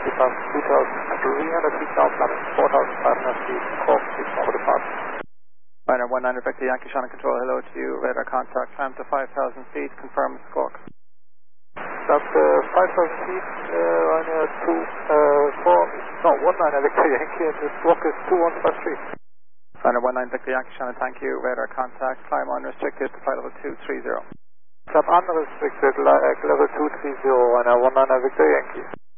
Departs 2,300 feet south, landing 4,500 feet, Cork, 6 over departure. Liner 19 Victor Yankee, Shannon Control, hello to you, radar contact, climb to 5,000 feet, confirm Squawk. Stop 5,000 feet, Ryanair 19 Victor Yankee, and the Squawk is 2153. Liner 19 Victor Yankee, Shannon, thank you, radar contact, climb unrestricted to flight level 230. Stop unrestricted, level 230, Ryanair 19 Victor Yankee.